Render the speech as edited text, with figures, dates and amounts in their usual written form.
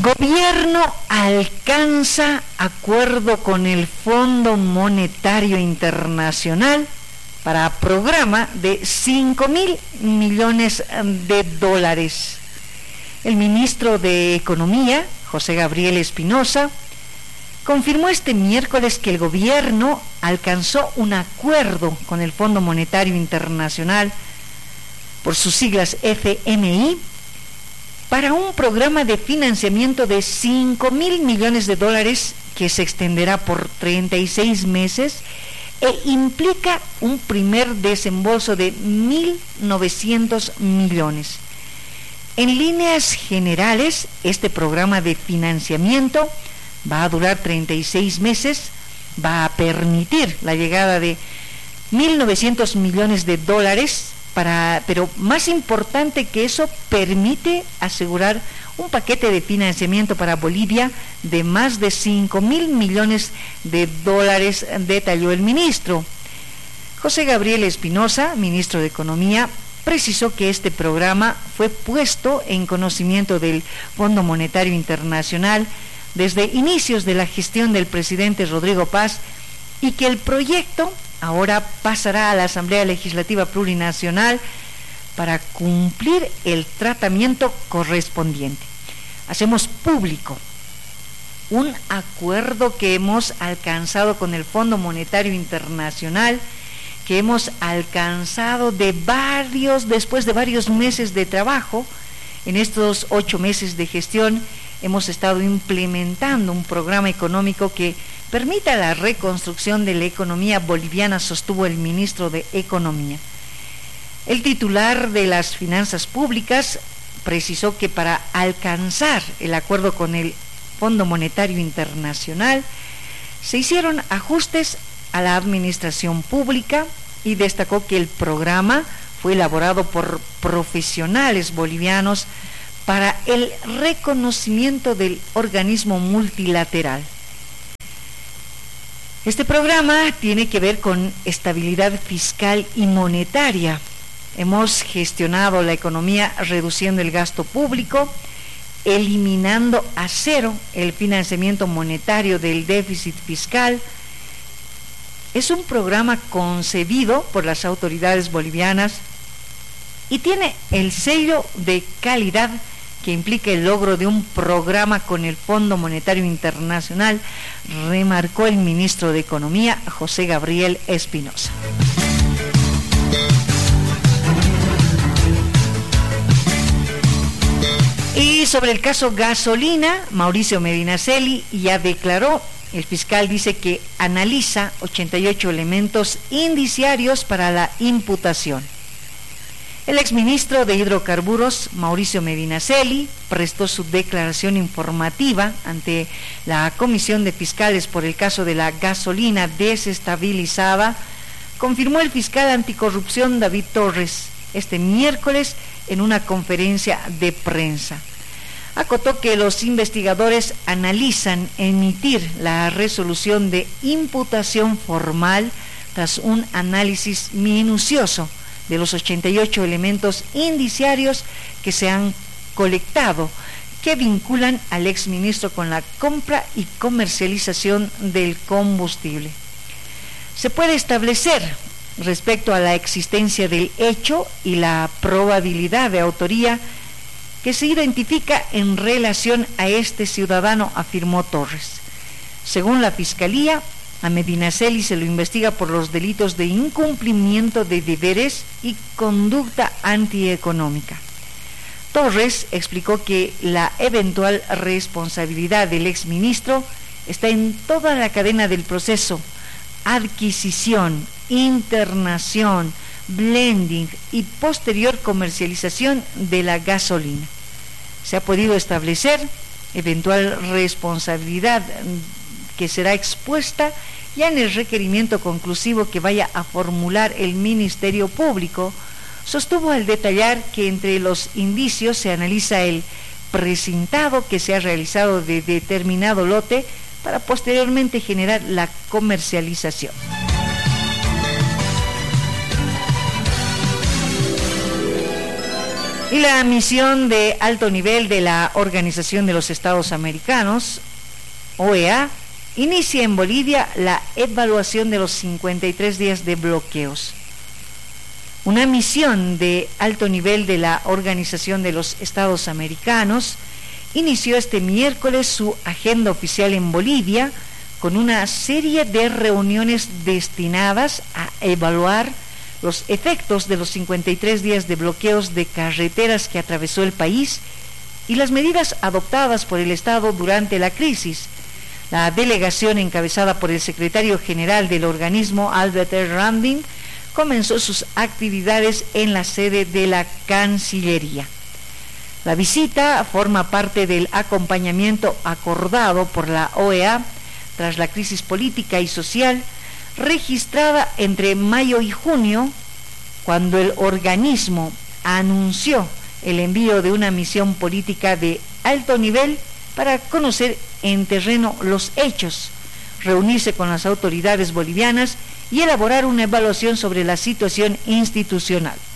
Gobierno alcanza acuerdo con el Fondo Monetario Internacional para programa de 5.000 millones de dólares. El ministro de Economía, José Gabriel Espinosa, confirmó este miércoles que el gobierno alcanzó un acuerdo con el Fondo Monetario Internacional, por sus siglas FMI, para un programa de financiamiento de 5.000 millones de dólares que se extenderá por 36 meses e implica un primer desembolso de 1.900 millones. En líneas generales, este programa de financiamiento va a durar 36 meses, va a permitir la llegada de 1.900 millones de dólares, pero más importante que eso, permite asegurar un paquete de financiamiento para Bolivia de más de 5.000 millones de dólares, detalló el ministro. José Gabriel Espinosa, ministro de Economía, precisó que este programa fue puesto en conocimiento del Fondo Monetario Internacional desde inicios de la gestión del presidente Rodrigo Paz y que el proyecto ahora pasará a la Asamblea Legislativa Plurinacional para cumplir el tratamiento correspondiente. Hacemos público un acuerdo que hemos alcanzado con el Fondo Monetario Internacional, que hemos alcanzado después de varios meses de trabajo. En estos 8 meses de gestión hemos estado implementando un programa económico que permita la reconstrucción de la economía boliviana, sostuvo el ministro de Economía. El titular de las Finanzas Públicas precisó que para alcanzar el acuerdo con el Fondo Monetario Internacional se hicieron ajustes a la administración pública y destacó que el programa fue elaborado por profesionales bolivianos para el reconocimiento del organismo multilateral. Este programa tiene que ver con estabilidad fiscal y monetaria. Hemos gestionado la economía reduciendo el gasto público, eliminando a cero el financiamiento monetario del déficit fiscal. Es un programa concebido por las autoridades bolivianas y tiene el sello de calidad que implica el logro de un programa con el Fondo Monetario Internacional, remarcó el ministro de Economía, José Gabriel Espinosa. Y sobre el caso gasolina, Mauricio Medinaceli ya declaró. El fiscal dice que analiza 88 elementos indiciarios para la imputación. El exministro de Hidrocarburos, Mauricio Medinaceli, prestó su declaración informativa ante la Comisión de Fiscales por el caso de la gasolina desestabilizada. Confirmó el fiscal anticorrupción David Torres este miércoles en una conferencia de prensa. Acotó que los investigadores analizan emitir la resolución de imputación formal tras un análisis minucioso de los 88 elementos indiciarios que se han colectado, que vinculan al exministro con la compra y comercialización del combustible. Se puede establecer respecto a la existencia del hecho y la probabilidad de autoría que se identifica en relación a este ciudadano, afirmó Torres. Según la Fiscalía, a Medinaceli se lo investiga por los delitos de incumplimiento de deberes y conducta antieconómica. Torres explicó que la eventual responsabilidad del exministro está en toda la cadena del proceso: adquisición, internación, blending y posterior comercialización de la gasolina. Se ha podido establecer eventual responsabilidad que será expuesta ya en el requerimiento conclusivo que vaya a formular el Ministerio Público. Sostuvo al detallar que entre los indicios se analiza el precintado que se ha realizado de determinado lote para posteriormente generar la comercialización. Y la misión de alto nivel de la Organización de los Estados Americanos, OEA, inicia en Bolivia la evaluación de los 53 días de bloqueos. Una misión de alto nivel de la Organización de los Estados Americanos inició este miércoles su agenda oficial en Bolivia con una serie de reuniones destinadas a evaluar los efectos de los 53 días de bloqueos de carreteras que atravesó el país y las medidas adoptadas por el Estado durante la crisis. La delegación, encabezada por el secretario general del organismo, Albert R. Randin, comenzó sus actividades en la sede de la Cancillería. La visita forma parte del acompañamiento acordado por la OEA tras la crisis política y social registrada entre mayo y junio, cuando el organismo anunció el envío de una misión política de alto nivel para conocer en terreno los hechos, reunirse con las autoridades bolivianas y elaborar una evaluación sobre la situación institucional.